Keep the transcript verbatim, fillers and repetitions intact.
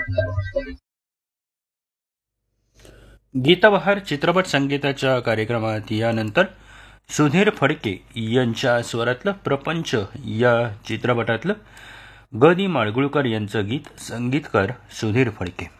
गीताबहार चित्रपट संगीताच्या कार्यक्रमात यानंतर सुधीर फडके यांच्या स्वरातलं प्रपंच या चित्रपटातलं ग दी माडगुळकर यांचं गीत, संगीतकार सुधीर फडके.